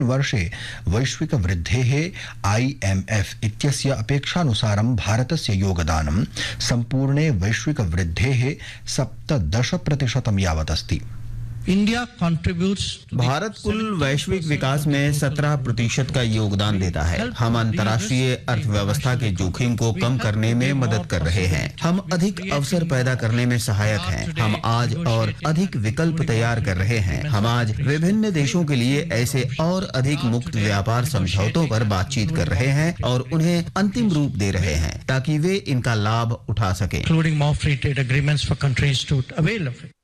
वर्षे वैश्विक वृद्धेः IMF इत्यस्य अपेक्षानुसारं भारतस्य योगदानं सम्पूर्णे वैश्विक वृद्धेः 17% यावत् अस्ति। India contributes भारत कुल वैश्विक विकास में 17% का योगदान देता है। हम अंतर्राष्ट्रीय अर्थव्यवस्था के जोखिम को कम करने में मदद कर रहे हैं। हम अधिक अवसर पैदा करने में सहायक हैं। हम आज और अधिक विकल्प तैयार कर रहे हैं। हम आज विभिन्न देशों के लिए ऐसे और अधिक मुक्त व्यापार समझौतों पर बातचीत कर रहे हैं और उन्हें अंतिम रूप दे रहे हैं ताकि वे इनका लाभ उठा सकें। including more free trade agreements for countries to avail of it.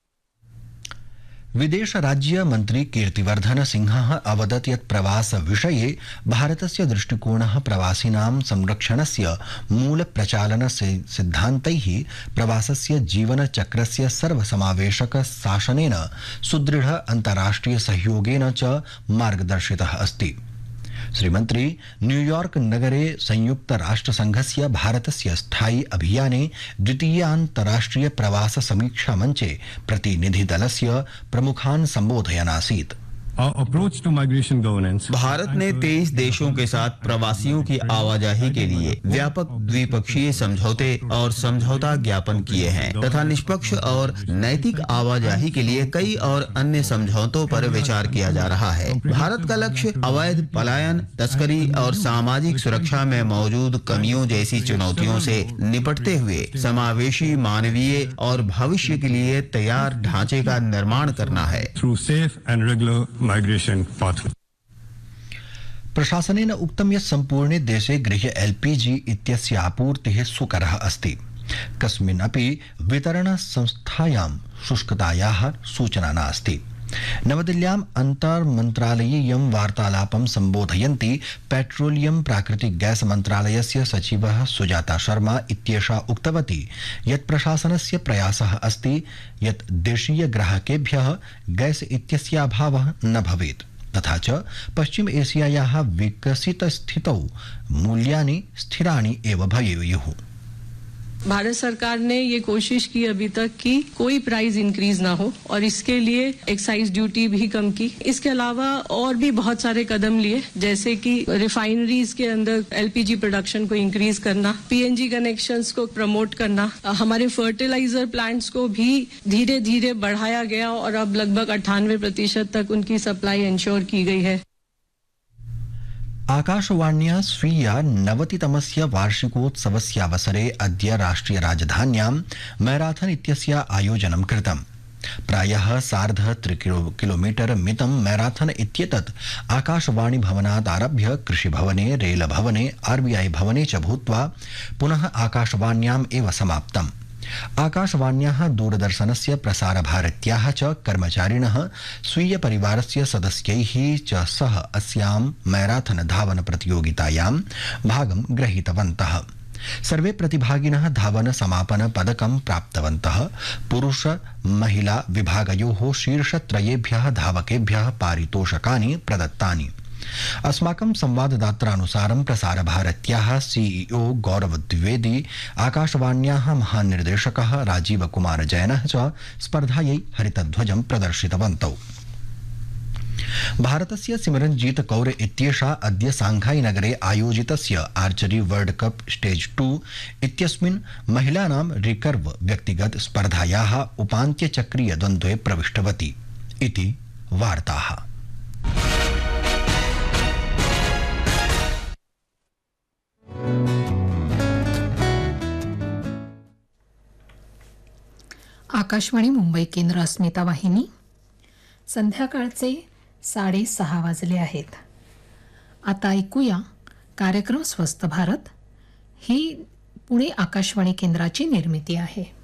विदेश राज्य मंत्री कीर्तिवर्धन सिंहः अवदत् यत् प्रवास विषये भारतस्य दृष्टिकोणः प्रवासिनां संरक्षणस्य मूल प्रचालन सिद्धान्तैः प्रवासस्य जीवनचक्रस्य सर्वसमावेशक शासनेन सुदृढ अन्ताराष्ट्रिय सहयोगेन च मार्गदर्शितः अस्ति। श्रीमन्त्री न्यूयॉर्क नगरे संयुक्त राष्ट्र संघस्य भारतस्य स्थायी अभियाने द्वितीयान्तराष्ट्रिय प्रवास समीक्षा मंचे प्रतिनिधिदलस्य प्रमुखान् सम्बोधयन् आसीत्। Our approach to migration governance. Bharat ने 23 देशों के साथ प्रवासियों की आवाजाही के लिए व्यापक द्विपक्षीय समझौते और समझौता ज्ञापन किए हैं तथा निष्पक्ष और नैतिक आवाजाही के लिए कई और अन्य समझौतों पर विचार किया जा रहा है। भारत का लक्ष्य अवैध पलायन, तस्करी और सामाजिक सुरक्षा में मौजूद कमियों जैसी चुनौतियों से निपटते हुए समावेशी, मानवीय और भविष्य के लिए तैयार ढांचे का निर्माण करना है। Through safe and regular migration pathway. प्रशासनेन उक्तं यत् सम्पूर्णे देशे गृह LPG इत्यस्य आपूर्तिः सुकरः अस्ति। कस्मिन्नपि वितरण संस्थायां शुष्कतायाः सूचना नास्ति। नवदिल्ल्याम् अन्तर्मन्त्रालयीयं वार्तालापं सम्बोधयन्ती पेट्रोलियम प्राकृतिक गैस मन्त्रालयस्य सचिवः सुजाता शर्मा इत्येषा उक्तवती यत् प्रशासनस्य प्रयासः अस्ति यत् देशीय ग्राहकेभ्यः गैस इत्यस्य अभावः न भवेत् तथा च पश्चिम एशियायाः विकसितस्थितौ मूल्यानि स्थिराणि एव भवेयुः। भारत सरकार ने ये कोशिश की अभी तक कि कोई प्राइस इंक्रीज ना हो और इसके लिए एक्साइज ड्यूटी भी कम की। इसके अलावा और भी बहुत सारे कदम लिए जैसे कि रिफाइनरीज के अंदर LPG प्रोडक्शन को इंक्रीज करना, PNG कनेक्शंस को प्रमोट करना, हमारे फर्टिलाइजर प्लांट्स को भी धीरे धीरे बढ़ाया गया और अब लगभग 98% तक उनकी सप्लाई इंश्योर की गई है। आकाशवाण्या स्वीया 90तमस्य वार्षिकोत्सवस्यावसरे अद्य राष्ट्रिय राजधान्यां मैराथन इत्यस्य आयोजनं कृतम्। प्रायः 3.5 किलोमीटर मितं मैराथन इत्येतत् आकाशवाणी भवनात् आरभ्य कृषिभवने, रेलभवने, RBI भवने च भूत्वा पुनः आकाशवाण्याम् एव समाप्तम्। आकाशवाण्याः, दूरदर्शनस्य, प्रसारभारत्याः च कर्मचारिणः स्वीय परिवारस्य सदस्यैः च सह अस्यां मैराथन धावन प्रतियोगितायां भागं गृहीतवन्तः। सर्वे प्रतिभागिनः धावन समापन पदकं प्राप्तवन्तः। पुरुष महिला विभागयोः शीर्षत्रयेभ्यः धावकेभ्यः पारितोषकानि प्रदत्तानि। अस्माकं संवाददात्रानुसारं प्रसारभारत्याः CEO गौरव द्विवेदी, आकाशवाण्याः महानिर्देशकः राजीव कुमार जैनः च स्पर्धायै हरितध्वजं प्रदर्शितवन्तौ। भारतस्य सिमरनजीत कौर इत्येषा अद्य सांघाई नगरे आयोजितस्य आर्चरी वर्ल्ड कप स्टेज 2 इत्यस्मिन् महिलानां रिकर्व व्यक्तिगत स्पर्धायाः उपान्त्यचक्रीय द्वन्द्वे प्रविष्टवती इति वार्ताः। आकाशवाणी मुंबई केंद्र अस्मिता वाहिनी संध्याकाळचे 6:30 वाजले आहेत। आता ऐकूया कार्यक्रम स्वस्थ भारत। ही पुणे आकाशवाणी केंद्राची निर्मिती आहे।